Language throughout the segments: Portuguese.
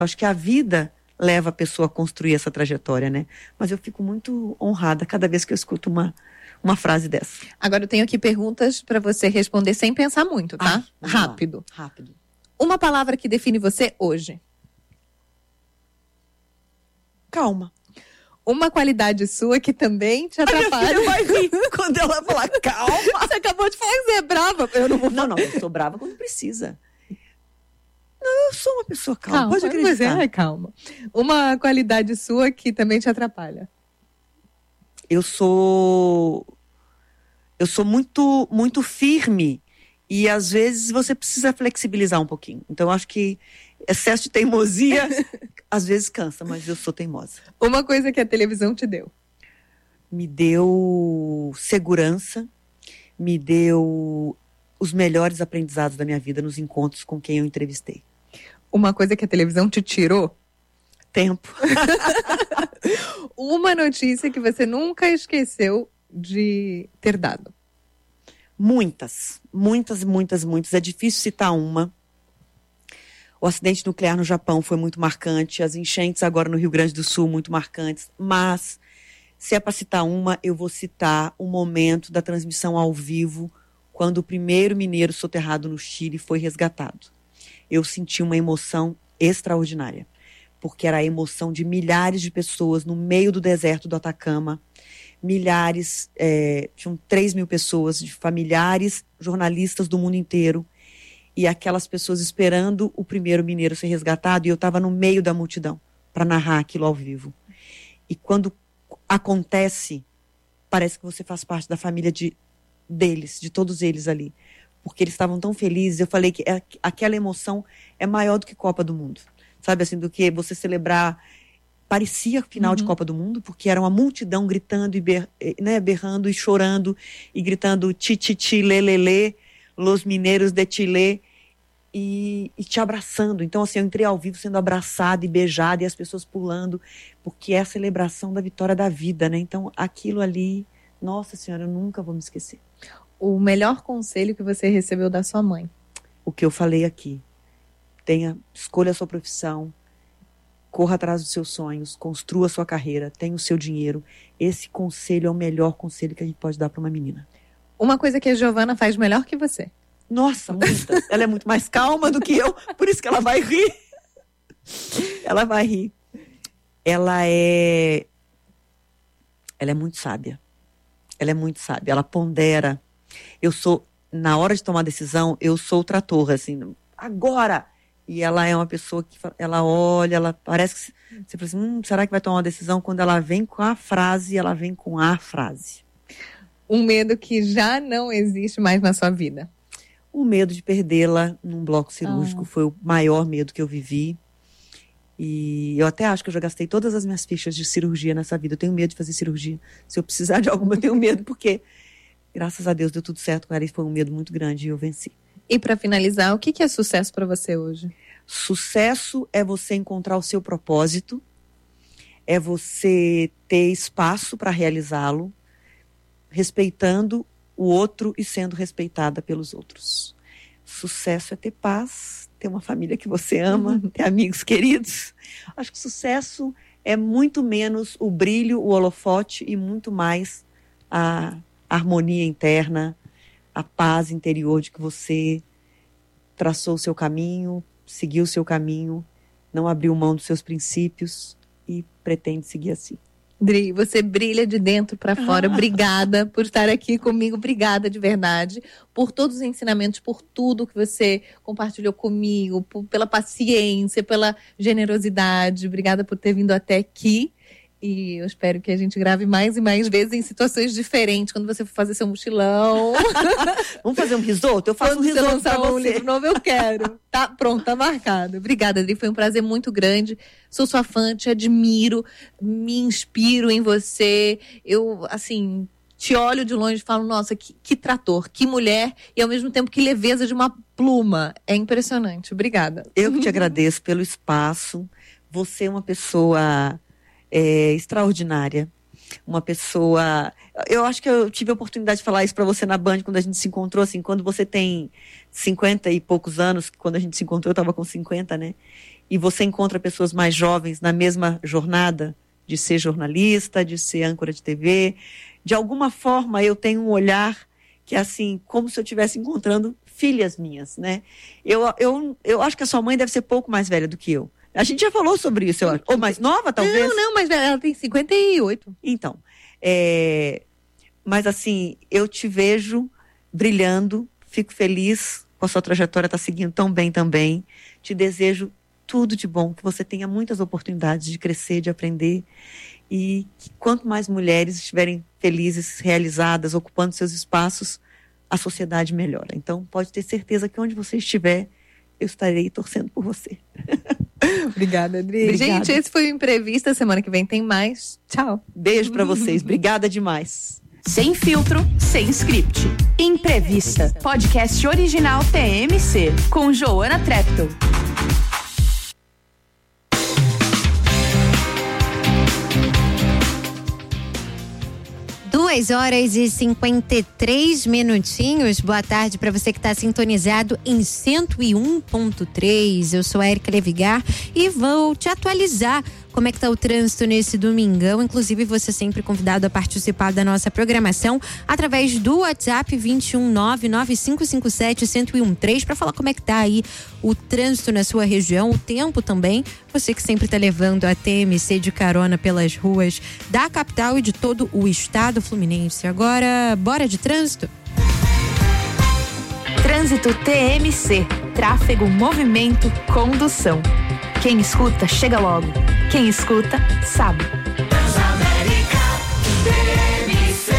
Acho que a vida leva a pessoa a construir essa trajetória, né? Mas eu fico muito honrada cada vez que eu escuto uma frase dessa. Agora eu tenho aqui perguntas para você responder sem pensar muito, tá? Rápido. Rápido. Uma palavra que define você hoje. Calma. Uma qualidade sua que também te atrapalha. A minha filha vai rir quando ela falar calma. Você acabou de falar que você é brava. Eu não vou falar. Não, eu sou brava quando precisa. Não, eu sou uma pessoa calma. Pode acreditar. Você é calma. Uma qualidade sua que também te atrapalha. Eu sou muito, muito firme e às vezes você precisa flexibilizar um pouquinho. Então eu acho que excesso de teimosia às vezes cansa, mas eu sou teimosa. Uma coisa que a televisão te deu. Me deu segurança, me deu os melhores aprendizados da minha vida nos encontros com quem eu entrevistei. Uma coisa que a televisão te tirou? Tempo. Uma notícia que você nunca esqueceu de ter dado. Muitas. É difícil citar uma. O acidente nuclear no Japão foi muito marcante. As enchentes agora no Rio Grande do Sul, muito marcantes. Mas, se é para citar uma, eu vou citar o momento da transmissão ao vivo, quando o primeiro mineiro soterrado no Chile foi resgatado. Eu senti uma emoção extraordinária, porque era a emoção de milhares de pessoas no meio do deserto do Atacama. Milhares, tinham 3.000 pessoas, de familiares, jornalistas do mundo inteiro, e aquelas pessoas esperando o primeiro mineiro ser resgatado, e eu estava no meio da multidão para narrar aquilo ao vivo. E quando acontece, parece que você faz parte da família deles, de todos eles ali, porque eles estavam tão felizes. Eu falei que aquela emoção é maior do que Copa do Mundo, sabe, assim, do que você celebrar. Parecia final de Copa do Mundo, porque era uma multidão gritando e berrando e chorando e gritando ti, lê, lê, lê, los mineiros de Chile, e te abraçando. Então, assim, eu entrei ao vivo sendo abraçada e beijada, e as pessoas pulando, porque é a celebração da vitória da vida, né? Então, aquilo ali, nossa senhora, eu nunca vou me esquecer. O melhor conselho que você recebeu da sua mãe? O que eu falei aqui. Escolha a sua profissão, corra atrás dos seus sonhos, construa a sua carreira, tenha o seu dinheiro. Esse conselho é o melhor conselho que a gente pode dar para uma menina. Uma coisa que a Giovana faz melhor que você? Nossa, muitas. Ela é muito mais calma do que eu, por isso que ela vai rir. Ela vai rir. Ela é muito sábia. Ela é muito sábia. Ela pondera. Na hora de tomar decisão, eu sou o trator, assim, agora! E ela é uma pessoa que ela olha, ela parece que você fala assim, será que vai tomar uma decisão? Quando ela vem com a frase, ela vem com a frase. Um medo que já não existe mais na sua vida? O medo de perdê-la num bloco cirúrgico foi o maior medo que eu vivi. E eu até acho que eu já gastei todas as minhas fichas de cirurgia nessa vida. Eu tenho medo de fazer cirurgia. Se eu precisar de alguma, eu tenho medo, porque graças a Deus deu tudo certo com ela. Isso foi um medo muito grande e eu venci. E para finalizar, o que é sucesso para você hoje? Sucesso é você encontrar o seu propósito, é você ter espaço para realizá-lo, respeitando o outro e sendo respeitada pelos outros. Sucesso é ter paz, ter uma família que você ama, ter amigos queridos. Acho que sucesso é muito menos o brilho, o holofote e muito mais a harmonia interna, a paz interior de que você traçou o seu caminho, seguiu o seu caminho, não abriu mão dos seus princípios e pretende seguir assim. Dri, você brilha de dentro para fora. Obrigada por estar aqui comigo. Obrigada de verdade por todos os ensinamentos, por tudo que você compartilhou comigo, pela paciência, pela generosidade. Obrigada por ter vindo até aqui. E eu espero que a gente grave mais e mais vezes em situações diferentes, quando você for fazer seu mochilão. Vamos fazer um risoto? Eu faço um risoto pra você. Quando você lançar um livro novo, eu quero. Tá pronto, tá marcado. Obrigada, Adri. Foi um prazer muito grande. Sou sua fã, te admiro, me inspiro em você. Eu, assim, te olho de longe e falo, nossa, que trator, que mulher, e ao mesmo tempo que leveza de uma pluma. É impressionante. Obrigada. Eu que te agradeço pelo espaço. Você é uma pessoa extraordinária, uma pessoa... Eu acho que eu tive a oportunidade de falar isso para você na Band quando a gente se encontrou, assim, quando você tem 50 e poucos anos, quando a gente se encontrou eu estava com 50, né? e você encontra pessoas mais jovens na mesma jornada de ser jornalista, de ser âncora de TV, de alguma forma eu tenho um olhar que é assim, como se eu estivesse encontrando filhas minhas, né? Eu acho que a sua mãe deve ser pouco mais velha do que eu. A gente já falou sobre isso, eu acho. Ou mais nova, talvez? Não, mas ela tem 58. Então, mas assim, eu te vejo brilhando, fico feliz com a sua trajetória, está seguindo tão bem também. Te desejo tudo de bom, que você tenha muitas oportunidades de crescer, de aprender, e que quanto mais mulheres estiverem felizes, realizadas, ocupando seus espaços, a sociedade melhora. Então, pode ter certeza que onde você estiver, eu estarei torcendo por você. Obrigada, Adri. Obrigada. Gente, esse foi o Imprevista. Semana que vem tem mais. Tchau. Beijo pra vocês. Obrigada demais. Sem filtro, sem script. Imprevista. Podcast original TMC. Com Joana Treptow. 2h53. Boa tarde para você que está sintonizado em 101.3. Eu sou a Érica Levigar e vou te atualizar como é que tá o trânsito nesse domingão. Inclusive, você sempre convidado a participar da nossa programação através do WhatsApp 21995571013 para falar como é que tá aí o trânsito na sua região, o tempo também. Você que sempre tá levando a TMC de carona pelas ruas da capital e de todo o estado fluminense. Agora, bora de trânsito? Trânsito TMC. Tráfego, movimento, condução. Quem escuta, chega logo. Quem escuta, sabe. Transamérica TMC.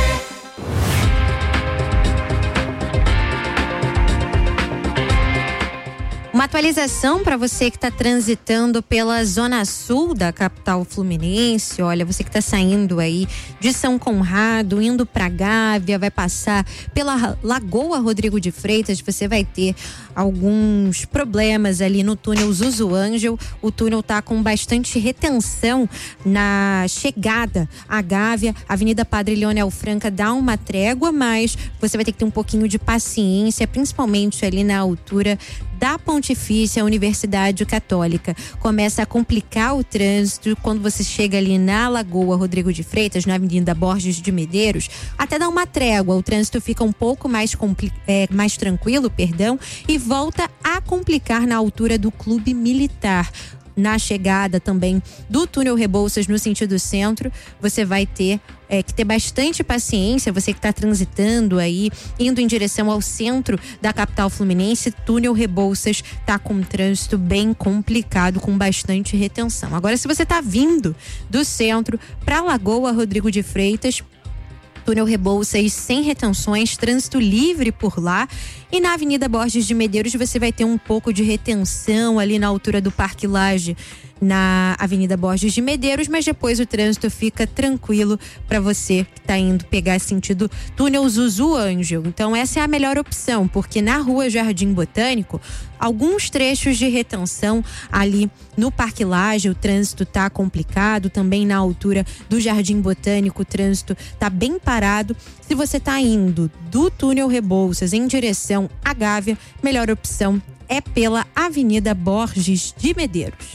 Uma atualização para você que está transitando pela zona sul da capital fluminense. Olha, você que está saindo aí de São Conrado, indo para Gávea, vai passar pela Lagoa Rodrigo de Freitas, você vai ter alguns problemas ali no túnel Zuzu Ângel. O túnel tá com bastante retenção na chegada à Gávea. Avenida Padre Leonel Franca dá uma trégua, mas você vai ter que ter um pouquinho de paciência, principalmente ali na altura da Pontifícia Universidade Católica. Começa a complicar o trânsito quando você chega ali na Lagoa Rodrigo de Freitas, na Avenida Borges de Medeiros, até dá uma trégua, o trânsito fica um pouco mais tranquilo, e volta a complicar na altura do Clube Militar. Na chegada também do túnel Rebouças no sentido centro, você vai ter que ter bastante paciência, você que está transitando aí, indo em direção ao centro da capital fluminense. Túnel Rebouças está com um trânsito bem complicado, com bastante retenção. Agora, se você está vindo do centro para Lagoa Rodrigo de Freitas, túnel Rebouças sem retenções, trânsito livre por lá. E na Avenida Borges de Medeiros você vai ter um pouco de retenção ali na altura do Parque Lage, na Avenida Borges de Medeiros, mas depois o trânsito fica tranquilo para você que está indo pegar sentido túnel Zuzu Ângel. Então essa é a melhor opção, porque na Rua Jardim Botânico, alguns trechos de retenção ali no Parque Lage, o trânsito tá complicado, também na altura do Jardim Botânico o trânsito tá bem parado. Se você tá indo do túnel Rebouças em direção à Gávea, melhor opção é pela Avenida Borges de Medeiros.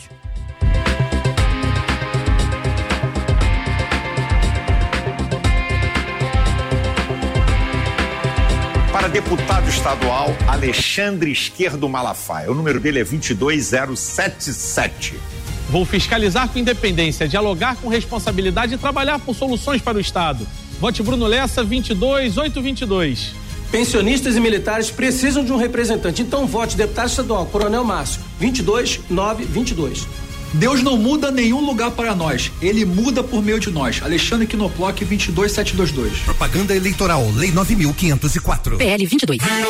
Para deputado estadual, Alexandre Esquerdo Malafaia. O número dele é 22077. Vou fiscalizar com independência, dialogar com responsabilidade e trabalhar por soluções para o Estado. Vote Bruno Lessa, 22822. Pensionistas e militares precisam de um representante, então vote deputado estadual, Coronel Márcio, 22922. Deus não muda nenhum lugar para nós, ele muda por meio de nós. Alexandre Quinoploc, 22722. Propaganda eleitoral, Lei 9.504. PL 22. Virou.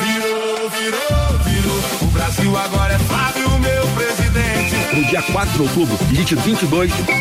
O Brasil agora é Flávio, meu presidente. No dia 4 de outubro, digite 22